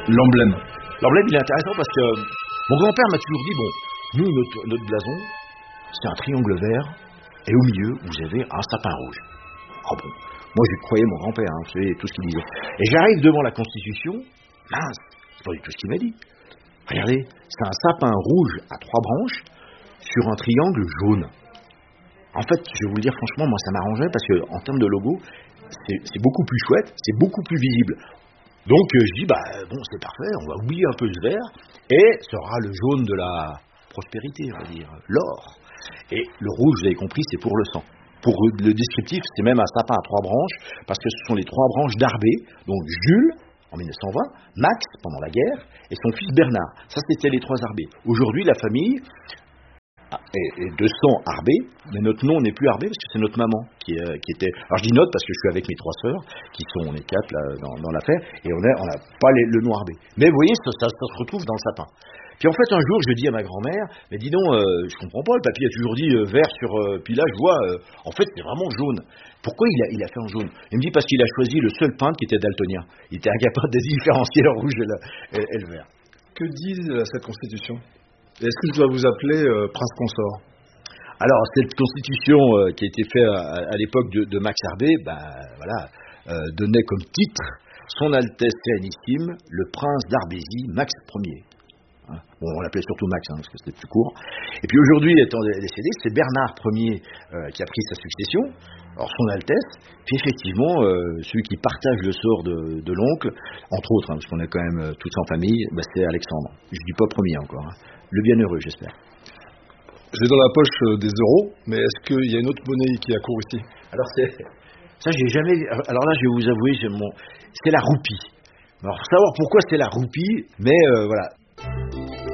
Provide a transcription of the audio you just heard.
L'emblème. L'emblème, il est intéressant parce que mon grand-père m'a toujours dit, bon, nous, notre blason, c'est un triangle vert, et au milieu, vous avez un sapin rouge. Ah bon, moi, je croyais mon grand-père, hein, vous savez, tout ce qu'il disait. Et j'arrive devant la Constitution, mince, c'est pas du tout ce qu'il m'a dit. Regardez, c'est un sapin rouge à 3 branches sur un triangle jaune. En fait, je vais vous le dire franchement, moi, ça m'arrangeait parce que en termes de logo, c'est beaucoup plus chouette, c'est beaucoup plus visible. Donc je dis, bon, c'est parfait, on va oublier un peu ce vert, et sera le jaune de la prospérité, on va dire, l'or. Et le rouge, vous avez compris, c'est pour le sang. Pour le descriptif, c'est même un sapin à 3 branches, parce que ce sont les 3 branches d'Arbé, donc Jules, en 1920, Max, pendant la guerre, et son fils Bernard. Ça, c'était les 3 Arbé. Aujourd'hui, la famille est de sang Arbé, mais notre nom n'est plus Arbé parce que c'est notre maman qui était. Alors je dis notre parce que je suis avec mes 3 sœurs qui sont les 4 là dans l'affaire et on n'a pas le nom Arbé. Mais vous voyez, ça se retrouve dans le sapin. Puis en fait un jour je dis à ma grand-mère, mais dis donc, je comprends pas, le papy a toujours dit vert sur. Puis là je vois, en fait c'est vraiment jaune. Pourquoi il a fait en jaune? Il me dit parce qu'il a choisi le seul peintre qui était daltonien. Il était incapable de différencier le rouge et le vert. Que dit cette constitution? Est-ce que je dois vous appeler prince consort? Alors, cette constitution qui a été faite à l'époque de Max Arbé, donnait comme titre Son Altesse Sérénissime, le prince d'Arbésie, Max Ier. Hein, bon, on l'appelait surtout Max, parce que c'était plus court. Et puis aujourd'hui, étant décédé, c'est Bernard Ier qui a pris sa succession, alors Son Altesse, puis effectivement, celui qui partage le sort de l'oncle, entre autres, parce qu'on est quand même tous en famille, c'est Alexandre. Je dis pas premier encore, hein. Le bienheureux, j'espère. J'ai dans la poche des euros, mais est-ce qu'il y a une autre monnaie qui accourt ici? Alors ça, j'ai jamais. Alors là, je vais vous avouer, c'est la roupie. Alors, faut savoir pourquoi c'est la roupie, mais voilà,